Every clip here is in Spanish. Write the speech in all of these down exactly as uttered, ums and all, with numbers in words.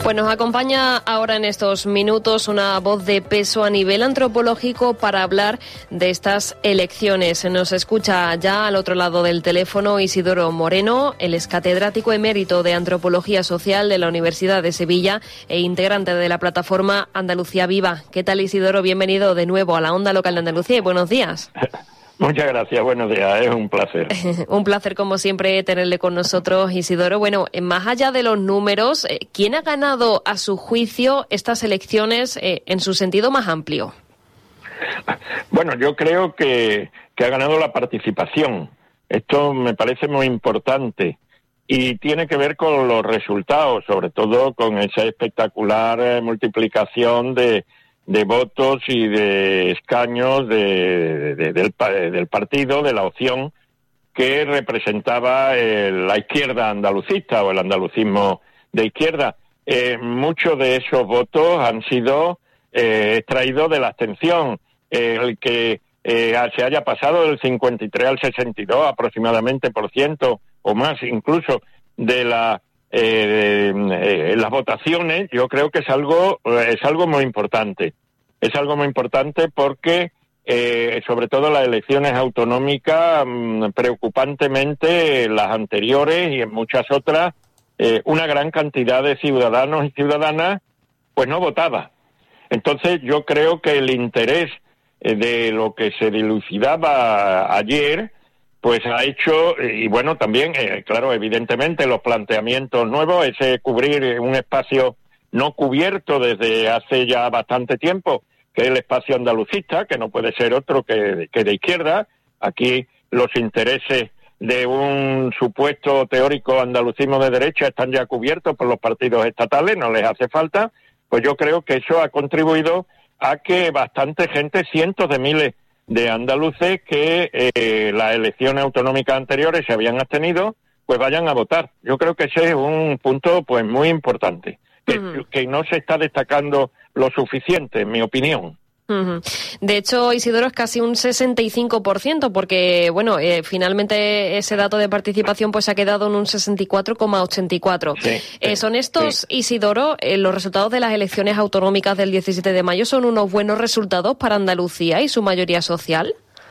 Pues nos acompaña ahora en estos minutos una voz de peso a nivel antropológico para hablar de estas elecciones. Nos escucha ya al otro lado del teléfono Isidoro Moreno, él es catedrático emérito de Antropología Social de la Universidad de Sevilla e integrante de la plataforma Andalucía Viva. ¿Qué tal, Isidoro? Bienvenido de nuevo a la Onda Local de Andalucía y buenos días. Muchas gracias, buenos días, es un placer. Un placer, como siempre, tenerle con nosotros, Isidoro. Bueno, más allá de los números, ¿quién ha ganado, a su juicio, estas elecciones eh, en su sentido más amplio? Bueno, yo creo que, que ha ganado la participación. Esto me parece muy importante y tiene que ver con los resultados, sobre todo con esa espectacular eh, multiplicación de... de votos y de escaños de, de, del, del partido, de la opción que representaba eh, la izquierda andalucista o el andalucismo de izquierda. Eh, muchos de esos votos han sido eh, extraídos de la abstención. Eh, el que eh, se haya pasado del cincuenta y tres al sesenta y dos aproximadamente por ciento o más incluso de la Eh, eh, las votaciones, yo creo que es algo es algo muy importante. Es algo muy importante porque, eh, sobre todo las elecciones autonómicas, mmm, preocupantemente las anteriores y en muchas otras, eh, una gran cantidad de ciudadanos y ciudadanas pues no votaba. Entonces yo creo que el interés eh, de lo que se dilucidaba ayer pues ha hecho, y bueno, también, eh, claro, evidentemente los planteamientos nuevos, ese cubrir un espacio no cubierto desde hace ya bastante tiempo, que es el espacio andalucista, que no puede ser otro que, que de izquierda. Aquí los intereses de un supuesto teórico andalucismo de derecha están ya cubiertos por los partidos estatales, no les hace falta. Pues yo creo que eso ha contribuido a que bastante gente, cientos de miles de andaluces que eh, las elecciones autonómicas anteriores se habían abstenido, pues vayan a votar. Yo creo que ese es un punto pues muy importante, que, uh-huh. que no se está destacando lo suficiente, en mi opinión. Uh-huh. De hecho, Isidoro, es casi un sesenta y cinco por ciento, porque bueno, eh, finalmente ese dato de participación pues ha quedado en un sesenta y cuatro coma ochenta y cuatro. Sí, eh, ¿Son estos, sí. Isidoro, eh, los resultados de las elecciones autonómicas del diecisiete de mayo son unos buenos resultados para Andalucía y su mayoría social?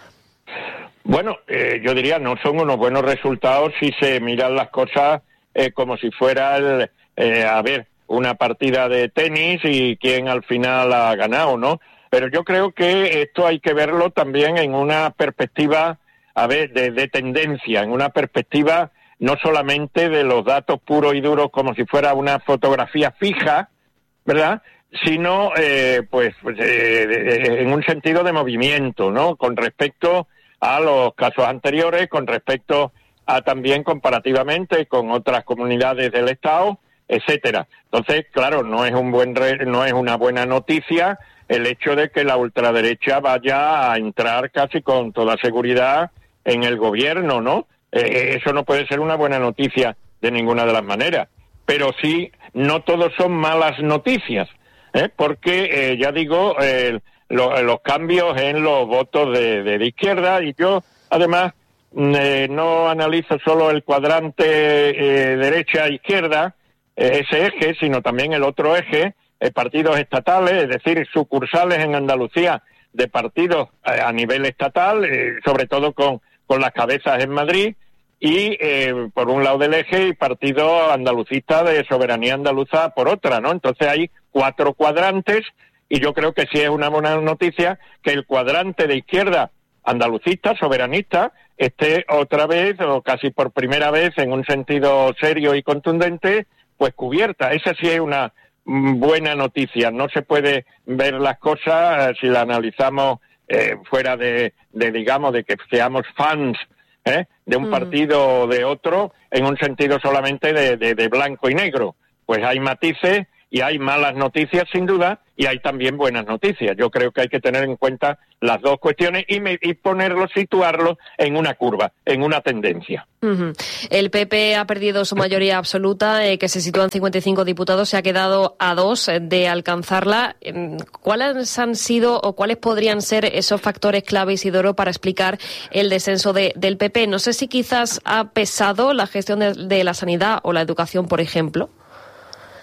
Bueno, eh, yo diría no son unos buenos resultados si se miran las cosas eh, como si fuera el, eh, a ver, una partida de tenis y quién al final ha ganado, ¿no? Pero yo creo que esto hay que verlo también en una perspectiva, a ver, de, de tendencia, en una perspectiva no solamente de los datos puros y duros como si fuera una fotografía fija, ¿verdad?, sino eh, pues eh, en un sentido de movimiento, ¿no?, con respecto a los casos anteriores, con respecto a también comparativamente con otras comunidades del Estado, etcétera. Entonces, claro, no es un buen re, no es una buena noticia el hecho de que la ultraderecha vaya a entrar casi con toda seguridad en el gobierno, ¿no? Eh, eso no puede ser una buena noticia de ninguna de las maneras. Pero sí, no todos son malas noticias, ¿eh? Porque, eh, ya digo, eh, lo, los cambios en los votos de, de, de izquierda, y yo, además, eh, no analizo solo el cuadrante eh, derecha-izquierda, eh, ese eje, sino también el otro eje, Eh, partidos estatales, es decir, sucursales en Andalucía de partidos eh, a nivel estatal, eh, sobre todo con, con las cabezas en Madrid, y eh, por un lado del eje, y partido andalucista de soberanía andaluza por otra, ¿no? Entonces hay cuatro cuadrantes, y yo creo que sí es una buena noticia que el cuadrante de izquierda andalucista, soberanista, esté otra vez, o casi por primera vez, en un sentido serio y contundente, pues cubierta. Esa sí es una buena noticia. No se puede ver las cosas eh, si la analizamos eh, fuera de, de, digamos, de que seamos fans ¿eh? de un mm. partido o de otro, en un sentido solamente de, de, de blanco y negro. Pues hay matices y hay malas noticias sin duda, y hay también buenas noticias. Yo creo que hay que tener en cuenta las dos cuestiones y, me, y ponerlo, situarlo en una curva, en una tendencia. Uh-huh. El P P ha perdido su mayoría absoluta, eh, que se sitúa en cincuenta y cinco diputados, se ha quedado a dos de alcanzarla. ¿Cuáles han sido o cuáles podrían ser esos factores clave, Isidoro, para explicar el descenso de, del P P? No sé si quizás ha pesado la gestión de, de la sanidad o la educación, por ejemplo.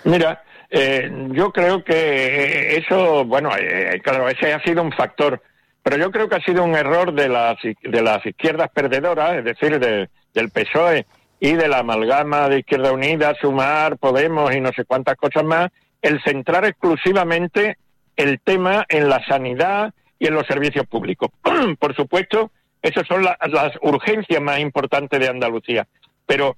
Mira, eh, yo creo que eso, bueno, eh, claro, ese ha sido un factor, pero yo creo que ha sido un error de las de las izquierdas perdedoras, es decir, de, del P S O E y de la amalgama de Izquierda Unida, Sumar, Podemos y no sé cuántas cosas más, el centrar exclusivamente el tema en la sanidad y en los servicios públicos. Por supuesto, esas son la, las urgencias más importantes de Andalucía, pero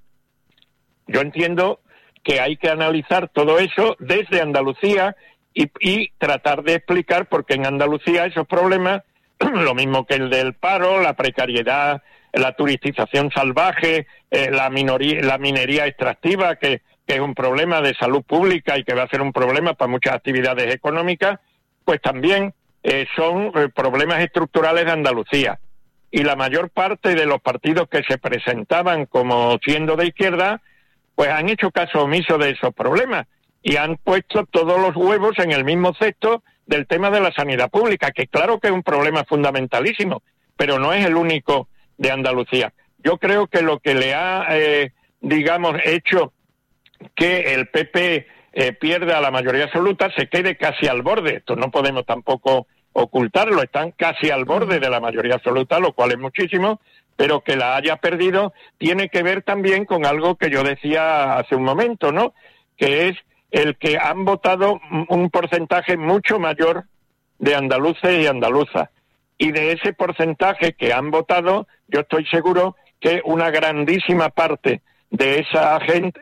yo entiendo que hay que analizar todo eso desde Andalucía y, y tratar de explicar por qué en Andalucía esos problemas, lo mismo que el del paro, la precariedad, la turistización salvaje, eh, la, minoría, la minería extractiva, que, que es un problema de salud pública y que va a ser un problema para muchas actividades económicas, pues también eh, son eh, problemas estructurales de Andalucía. Y la mayor parte de los partidos que se presentaban como siendo de izquierda, pues han hecho caso omiso de esos problemas y han puesto todos los huevos en el mismo cesto del tema de la sanidad pública, que claro que es un problema fundamentalísimo, pero no es el único de Andalucía. Yo creo que lo que le ha, eh, digamos, hecho que el P P eh, pierda la mayoría absoluta, se quede casi al borde, esto no podemos tampoco ocultarlo, están casi al borde de la mayoría absoluta, lo cual es muchísimo, pero que la haya perdido tiene que ver también con algo que yo decía hace un momento, ¿no? Que es el que han votado un porcentaje mucho mayor de andaluces y andaluzas. Y de ese porcentaje que han votado, yo estoy seguro que una grandísima parte de esa gente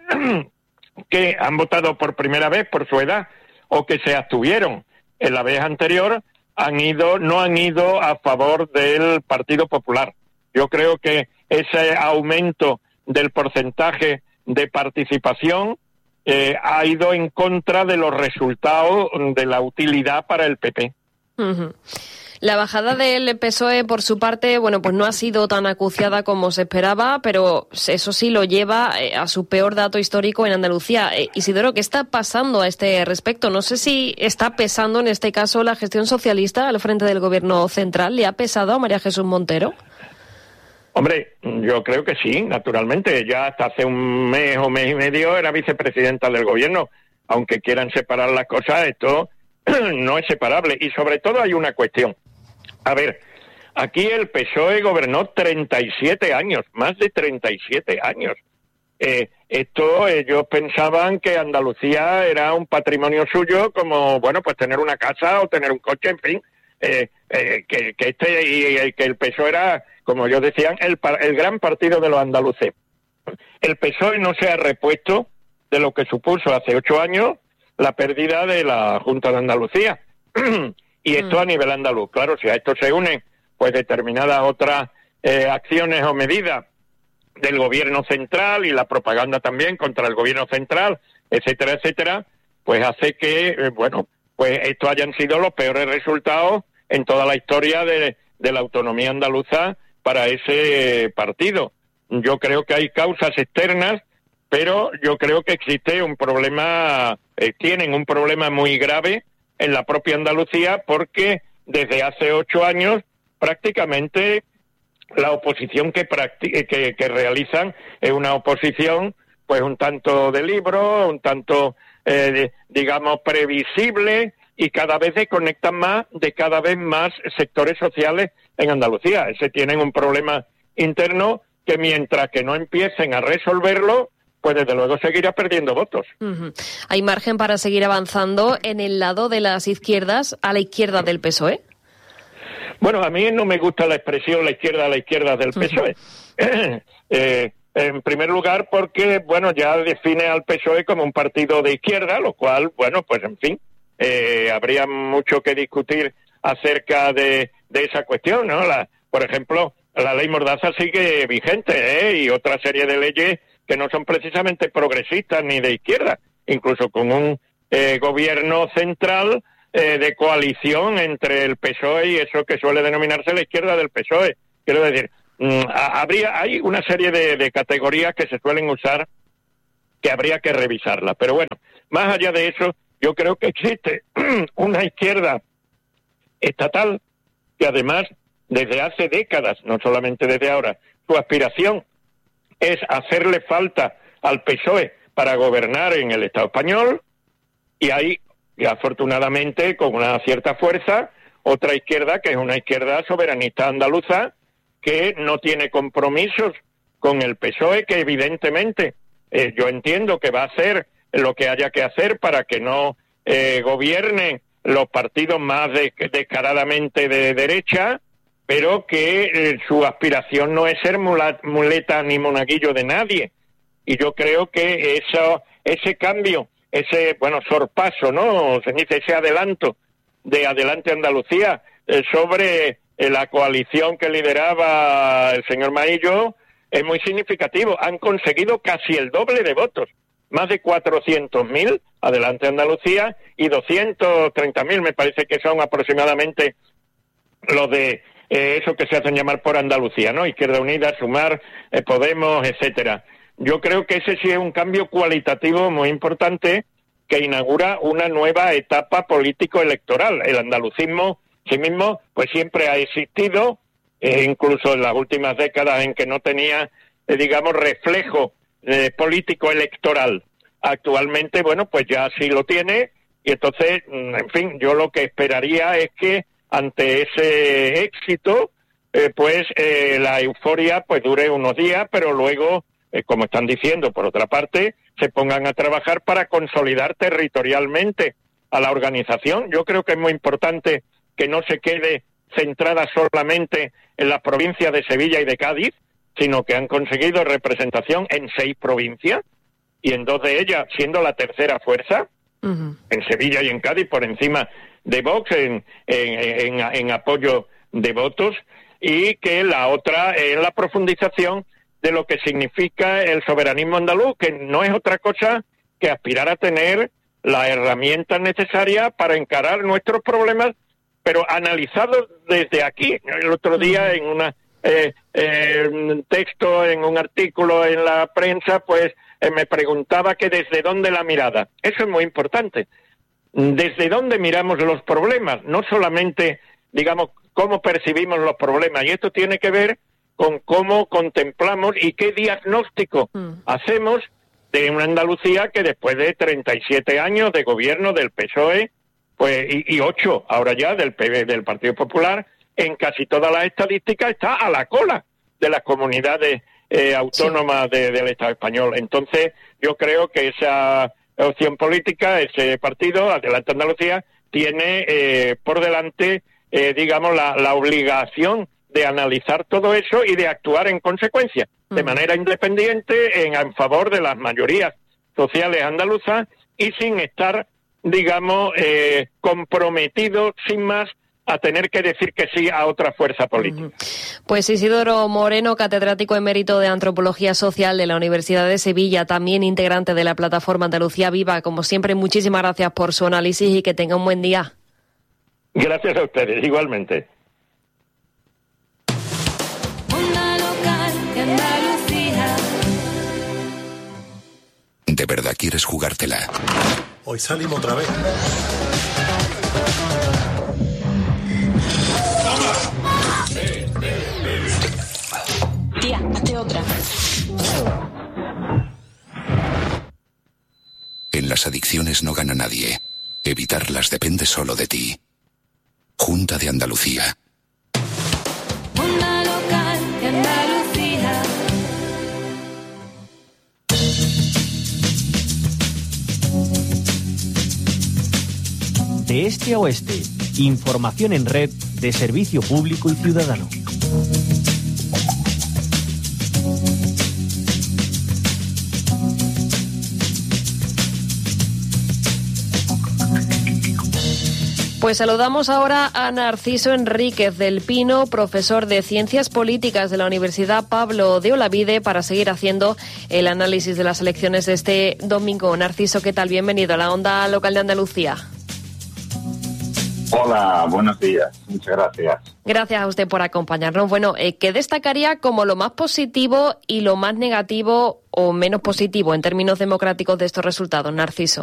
que han votado por primera vez por su edad o que se abstuvieron en la vez anterior, han ido, no han ido a favor del Partido Popular. Yo creo que ese aumento del porcentaje de participación eh, ha ido en contra de los resultados de la utilidad para el P P. Uh-huh. La bajada del P S O E, por su parte, bueno, pues no ha sido tan acuciada como se esperaba, pero eso sí lo lleva a su peor dato histórico en Andalucía. Eh, Isidoro, ¿qué está pasando a este respecto? No sé si está pesando en este caso la gestión socialista al frente del gobierno central. ¿Le ha pesado a María Jesús Montero? Hombre, yo creo que sí, naturalmente. Ya hasta hace un mes o mes y medio era vicepresidenta del gobierno. Aunque quieran separar las cosas, esto no es separable. Y sobre todo hay una cuestión. A ver, aquí el P S O E gobernó treinta y siete años, más de treinta y siete años. Eh, esto ellos pensaban que Andalucía era un patrimonio suyo, como, bueno, pues tener una casa o tener un coche, en fin. Eh, eh, que, que este y, y que el P S O E era, como ellos decían, el, el gran partido de los andaluces. El P S O E no se ha repuesto de lo que supuso hace ocho años la pérdida de la Junta de Andalucía. Y esto a nivel andaluz. Claro, si a esto se unen pues determinadas otras eh, acciones o medidas del gobierno central y la propaganda también contra el gobierno central, etcétera, etcétera, pues hace que, eh, bueno, pues estos hayan sido los peores resultados en toda la historia de, de la autonomía andaluza para ese partido. Yo creo que hay causas externas, pero yo creo que existe un problema, eh, tienen un problema muy grave en la propia Andalucía, porque desde hace ocho años prácticamente la oposición que, practi- que, que realizan es una oposición pues un tanto de libro, un tanto eh, de, digamos previsible, y cada vez desconectan más de cada vez más sectores sociales en Andalucía. Ese tienen un problema interno que mientras que no empiecen a resolverlo, pues desde luego seguirá perdiendo votos. Uh-huh. ¿Hay margen para seguir avanzando en el lado de las izquierdas, a la izquierda del P S O E? Bueno, a mí no me gusta la expresión la izquierda a la izquierda del P S O E. Uh-huh. eh, en primer lugar porque, bueno, ya define al P S O E como un partido de izquierda, lo cual, bueno, pues en fin, eh, habría mucho que discutir acerca de, de esa cuestión, ¿no? La, por ejemplo, la ley Mordaza sigue vigente, ¿eh? Y otra serie de leyes que no son precisamente progresistas ni de izquierda, incluso con un eh, gobierno central eh, de coalición entre el P S O E y eso que suele denominarse la izquierda del P S O E. Quiero decir, mmm, habría hay una serie de, de categorías que se suelen usar que habría que revisarlas. Pero bueno, más allá de eso, yo creo que existe una izquierda estatal que además desde hace décadas, no solamente desde ahora, su aspiración es hacerle falta al P S O E para gobernar en el Estado español, Y hay, y afortunadamente, con una cierta fuerza, otra izquierda que es una izquierda soberanista andaluza que no tiene compromisos con el P S O E, que evidentemente eh, yo entiendo que va a hacer lo que haya que hacer para que no eh, gobiernen los partidos más de, descaradamente de derecha, pero que eh, su aspiración no es ser mula, muleta ni monaguillo de nadie. Y yo creo que eso, ese cambio, ese, bueno, sorpaso, ¿no? Se dice, ese adelanto de Adelante Andalucía eh, sobre eh, la coalición que lideraba el señor Maillo es muy significativo. Han conseguido casi el doble de votos, más de cuatrocientos mil, Adelante Andalucía, y doscientos treinta mil, me parece que son aproximadamente los de eh, eso que se hacen llamar por Andalucía, ¿no? Izquierda Unida, Sumar, eh, Podemos, etcétera. Yo creo que ese sí es un cambio cualitativo muy importante que inaugura una nueva etapa político-electoral. El andalucismo, sí mismo, pues siempre ha existido, eh, incluso en las últimas décadas en que no tenía, eh, digamos, reflejo eh, político-electoral. Actualmente, bueno, pues ya sí lo tiene, y entonces, en fin, yo lo que esperaría es que ante ese éxito, eh, pues eh, la euforia pues dure unos días, pero luego, eh, como están diciendo, por otra parte, se pongan a trabajar para consolidar territorialmente a la organización. Yo creo que es muy importante que no se quede centrada solamente en las provincias de Sevilla y de Cádiz, sino que han conseguido representación en seis provincias, y en dos de ellas siendo la tercera fuerza, uh-huh. en Sevilla y en Cádiz, por encima de Vox en, en, en, en apoyo de votos, y que la otra es la profundización de lo que significa el soberanismo andaluz, que no es otra cosa que aspirar a tener las herramientas necesarias para encarar nuestros problemas, pero analizados desde aquí. El otro día en una eh, eh, un texto, en un artículo en la prensa, pues eh, me preguntaba que desde dónde la mirada. Eso es muy importante. Desde dónde miramos los problemas, no solamente, digamos, cómo percibimos los problemas. Y esto tiene que ver con cómo contemplamos y qué diagnóstico mm. hacemos de una Andalucía que después de treinta y siete años de gobierno del P S O E, pues y, y ocho ahora ya del P B, del Partido Popular, en casi todas las estadísticas está a la cola de las comunidades eh, autónomas sí. de, del Estado español. Entonces, yo creo que esa opción política, ese partido, Adelante Andalucía, tiene eh, por delante, eh, digamos, la, la obligación de analizar todo eso y de actuar en consecuencia, mm. de manera independiente, en, en favor de las mayorías sociales andaluzas y sin estar, digamos, eh, comprometido sin más a tener que decir que sí a otra fuerza política. Pues Isidoro Moreno, catedrático emérito de Antropología Social de la Universidad de Sevilla, también integrante de la plataforma Andalucía Viva, como siempre, muchísimas gracias por su análisis y que tenga un buen día. Gracias a ustedes, igualmente. Onda local de Andalucía. ¿De verdad quieres jugártela? Hoy salimos otra vez. Tía, hazte otra. En las adicciones no gana nadie. Evitarlas depende solo de ti. Junta de Andalucía. Onda local de Andalucía. De este a oeste, información en red de servicio público y ciudadano. Pues saludamos ahora a Narciso Enríquez del Pino, profesor de Ciencias Políticas de la Universidad Pablo de Olavide, para seguir haciendo el análisis de las elecciones de este domingo. Narciso, ¿qué tal? Bienvenido a la Onda Local de Andalucía. Hola, buenos días. Muchas gracias. Gracias a usted por acompañarnos. Bueno, eh, ¿qué destacaría como lo más positivo y lo más negativo o menos positivo en términos democráticos de estos resultados, Narciso?